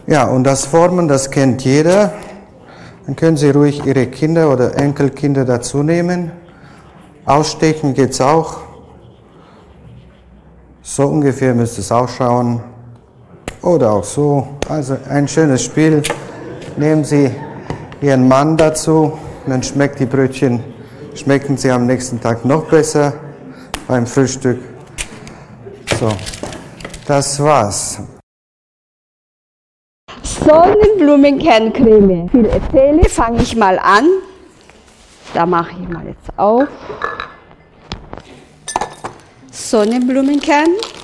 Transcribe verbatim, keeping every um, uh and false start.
Ja, und das Formen, das kennt jeder. Dann können Sie ruhig Ihre Kinder oder Enkelkinder dazu nehmen. Ausstechen geht's auch. So ungefähr müsste es ausschauen. Oder auch so. Also ein schönes Spiel. Nehmen Sie Ihren Mann dazu, dann schmeckt die Brötchen, schmecken sie am nächsten Tag noch besser beim Frühstück. So, das war's. Sonnenblumenkерncreme. Viel erzähle, fange ich mal an. Da mache ich mal jetzt auf. Sonnenblumenkern.